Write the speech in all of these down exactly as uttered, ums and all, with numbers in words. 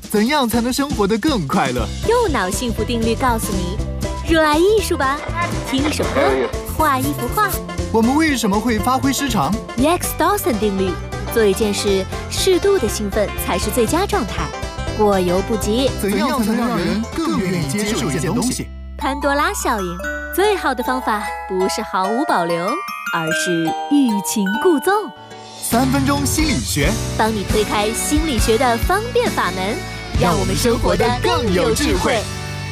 怎样才能生活得更快乐？ 右脑幸福定律告诉你：热爱艺术吧，听一首歌，画一幅画。 我们为什么会发挥失常 Rex Dawson 定律：做一件事，适度的兴奋才是最佳状态，过犹不及。 怎样才能让人更愿意接受一件东西？ 潘多拉效应：最好的方法不是毫无保留，而是欲擒故纵。 三分钟心理学， 帮你推开心理学的方便法门，让我们生活得更有智慧。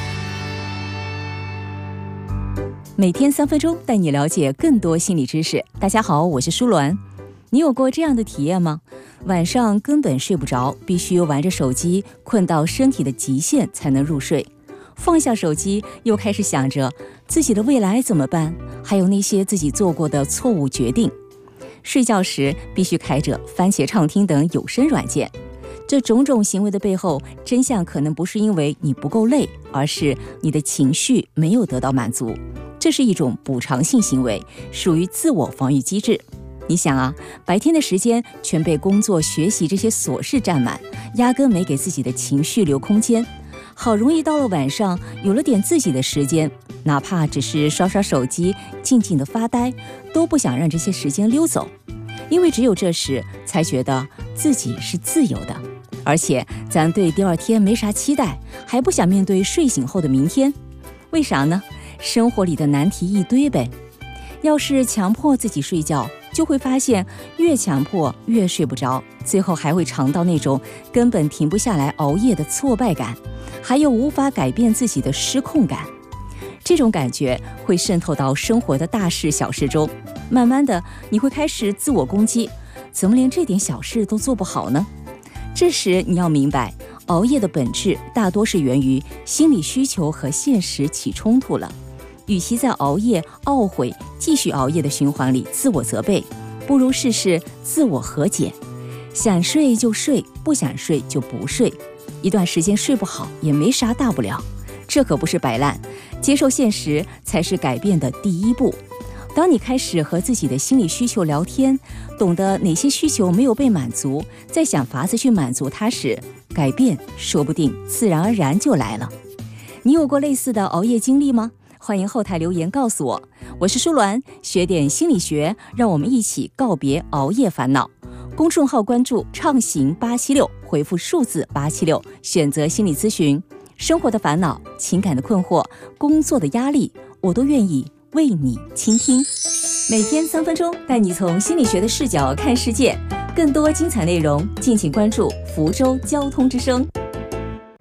每天三分钟，带你了解更多心理知识。大家好，我是舒鸾。你有过这样的体验吗？晚上根本睡不着，必须玩着手机，困到身体的极限才能入睡。放下手机，又开始想着自己的未来怎么办，还有那些自己做过的错误决定。睡觉时必须开着番茄畅听等有声软件。这种种行为的背后，真相可能不是因为你不够累，而是你的情绪没有得到满足。这是一种补偿性行为，属于自我防御机制。你想啊，白天的时间全被工作、学习这些琐事占满，压根没给自己的情绪留空间。好容易到了晚上，有了点自己的时间，哪怕只是刷刷手机、静静的发呆，都不想让这些时间溜走，因为只有这时才觉得自己是自由的。而且咱对第二天没啥期待，还不想面对睡醒后的明天。为啥呢？生活里的难题一堆呗。要是强迫自己睡觉，就会发现越强迫越睡不着，最后还会尝到那种根本停不下来熬夜的挫败感，还有无法改变自己的失控感。这种感觉会渗透到生活的大事小事中，慢慢的你会开始自我攻击，怎么连这点小事都做不好呢？这时你要明白，熬夜的本质大多是源于心理需求和现实起冲突了。与其在熬夜、懊悔、继续熬夜的循环里自我责备，不如试试自我和解。想睡就睡，不想睡就不睡。一段时间睡不好也没啥大不了，这可不是摆烂。接受现实才是改变的第一步。当你开始和自己的心理需求聊天，懂得哪些需求没有被满足，再想法子去满足它时，改变说不定自然而然就来了。你有过类似的熬夜经历吗？欢迎后台留言告诉我。我是舒鸾，学点心理学，让我们一起告别熬夜烦恼。公众号关注畅行八七六，回复数字八七六，选择心理咨询。生活的烦恼、情感的困惑、工作的压力，我都愿意为你倾听。每天三分钟，带你从心理学的视角看世界。更多精彩内容，敬请关注福州交通之声。